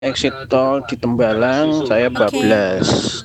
exit tol di Tembalang saya bablas.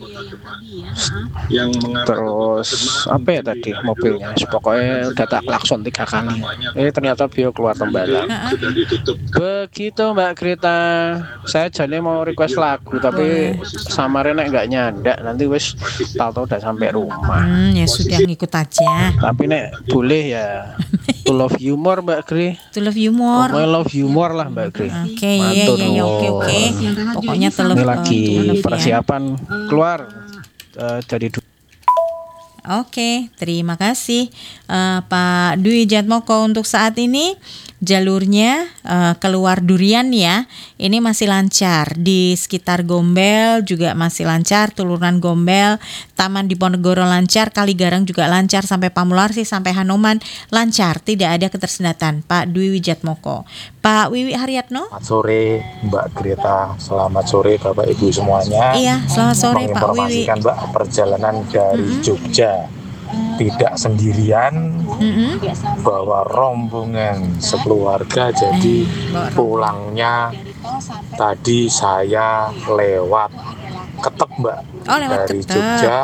Terus apa ya tadi mobilnya? Pokoknya udah tak klakson 3 kali. Ternyata Bio keluar Tembalang. Begitu Mbak Grita. Saya jadi mau request lagu tapi sama Rene nggak nyandak. Nanti wis tahu udah sampai rumah. Ya sudah ngikut aja. Tapi nek boleh ya. To love humor Mbak Gri. To love humor. Pokoknya love humor lah Mbak Gri. Oke, iya, oke. Pokoknya to love. Ini lagi persiapan keluar dari. Oke, terima kasih Pak Dwi Jatmoko. Untuk saat ini jalurnya keluar Durian ya, ini masih lancar. Di sekitar Gombel juga masih lancar, Tuluran Gombel, Taman Diponegoro lancar, Kaligarang juga lancar, sampai Pamularsi, sampai Hanoman lancar, tidak ada ketersendatan. Pak Dwi Wijatmoko. Pak Wiwi Haryatno. Selamat sore Mbak Greta, selamat sore Bapak Ibu semuanya. Iya, selamat sore Pak Wiwi. Menginformasikan Mbak, perjalanan dari Jogja tidak sendirian, bawa rombongan sekeluarga. Jadi pulangnya tadi saya lewat Ketep Mbak, dari Ketep. Jogja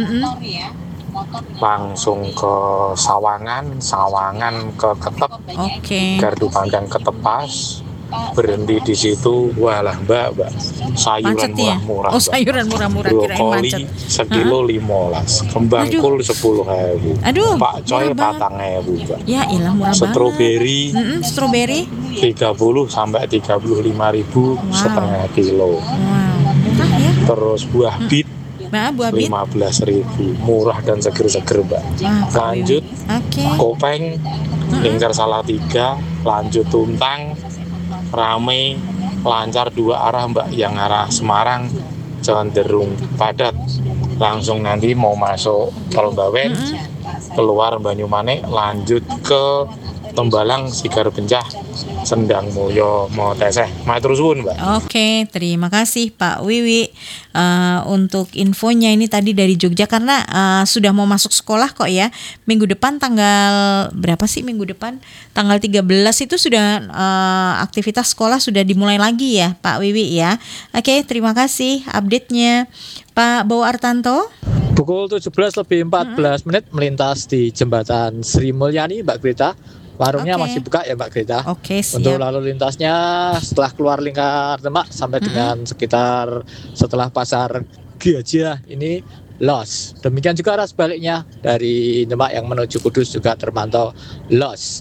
langsung ke Sawangan ke Ketep, Gardu Pandang Ketepas, berhenti di situ. Walah Mbak, sayuran murah-murah. Oh, sayuran murah-murah, kirain macet. Sekilo 15, kembang kul 10.000. Aduh, Pak Coy 4.000 Mbak. Ya ilah, murah Stroberi, stroberi 30 sampai 35.000 setengah kilo. Murah ya. Terus buah bit, buah bit 15.000, murah dan seger-seger Mbak. Lanjut Kopeng, lingkar Salatiga, lanjut Tuntang, rame, lancar 2 arah Mbak. Yang arah Semarang cenderung padat, langsung nanti mau masuk Tol Bawen, keluar Banyumanik, lanjut ke Tembalang, Sigar Bencah, Sendang Mulyo, mau teseh. Matur suwun Mbak. Oke, terima kasih Pak Wiwi untuk infonya. Ini tadi dari Jogja karena sudah mau masuk sekolah kok ya. Minggu depan tanggal berapa sih minggu depan? Tanggal 13 itu sudah aktivitas sekolah sudah dimulai lagi ya Pak Wiwi ya. Oke, terima kasih update-nya. Pak Bowo Artanto. Pukul 17:14 melintas di jembatan Sri Mulyani Mbak Greta. Warungnya masih buka ya Mbak Greta. Oke, siap. Untuk lalu lintasnya setelah keluar lingkar Demak sampai dengan sekitar setelah pasar Gajah ini los. Demikian juga arah sebaliknya dari Demak yang menuju Kudus juga terpantau los.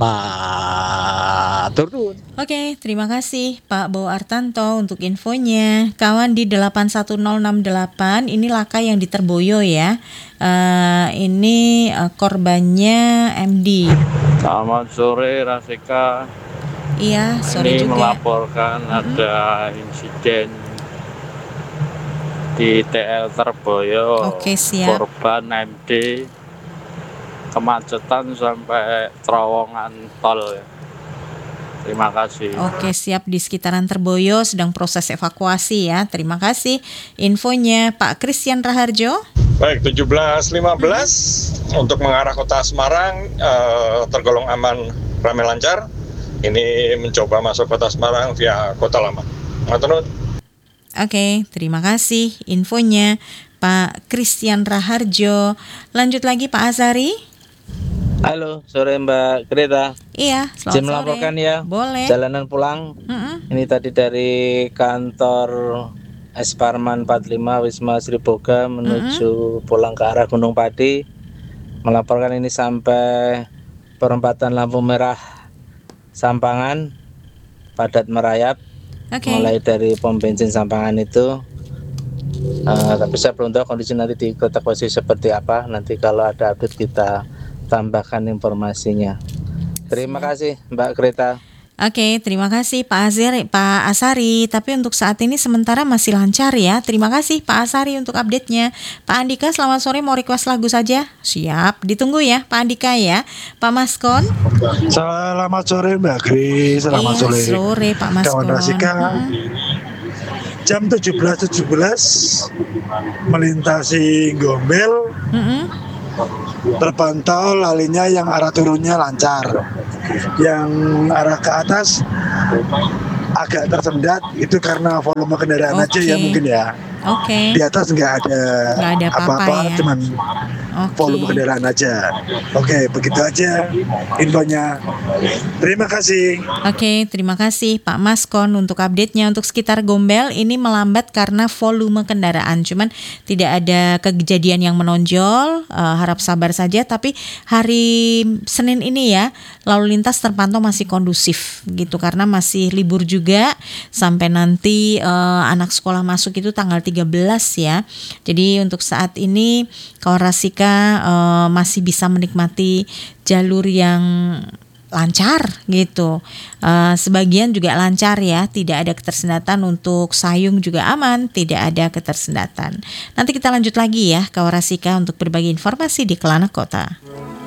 Turun. Oke, terima kasih Pak Bowo Artanto untuk infonya. Kawan di 81068, ini laka yang di Terboyo ya. Ini korbannya MD. Selamat sore Rasika. Iya, sore ini juga. Melaporkan ada insiden di TL Terboyo. Oke, siap. Korban MD, kemacetan sampai terowongan tol ya. Terima kasih. Oke, siap. Di sekitaran Terboyo sedang proses evakuasi ya. Terima kasih infonya Pak Christian Raharjo. Baik, 17.15 untuk mengarah kota Semarang tergolong aman, ramai lancar. Ini mencoba masuk kota Semarang via kota lama. Oke, terima kasih infonya Pak Christian Raharjo. Lanjut lagi Pak Azari. Halo, sore Mbak Greta. Iya, selamat sore. Melaporkan ya. Boleh. Jalanan pulang. Ini tadi dari kantor S Parman 45 Wisma Sri Boga menuju pulang ke arah Gunung Padi. Melaporkan ini sampai perempatan lampu merah Sampangan, padat merayap. Mulai dari pom bensin Sampangan itu. Tapi saya belum tahu kondisi nanti di Kota Bekasi seperti apa. Nanti kalau ada update kita tambahkan informasinya. Terima kasih Mbak Greta. Oke, terima kasih Pak Asari. Tapi untuk saat ini sementara masih lancar ya. Terima kasih Pak Asari untuk update-nya. Pak Andika, selamat sore, mau request lagu saja? Siap, ditunggu ya Pak Andika ya. Pak Maskon. Selamat sore Mbak Gri. Selamat sore Pak Maskon. Kawan Rasika. Jam 17.17 melintasi Gombel. Terpantau lalinya yang arah turunnya lancar, yang arah ke atas agak tersendat itu karena volume kendaraan aja ya mungkin ya. Di atas nggak ada apa-apa, ya. cuman volume kendaraan aja. Oke, begitu aja infonya. Terima kasih. Oke, terima kasih Pak Maskon untuk update-nya. Untuk sekitar Gombel ini melambat karena volume kendaraan. Cuman tidak ada kejadian yang menonjol, harap sabar saja. Tapi hari Senin ini ya, lalu lintas terpantau masih kondusif gitu. Karena masih libur juga sampai nanti anak sekolah masuk itu tanggal 13 ya. Jadi untuk saat ini Kawarasika masih bisa menikmati jalur yang lancar gitu. Sebagian juga lancar ya, tidak ada ketersendatan. Untuk Sayung juga aman, tidak ada ketersendatan. Nanti kita lanjut lagi ya Kawarasika untuk berbagi informasi di Kelana Kota.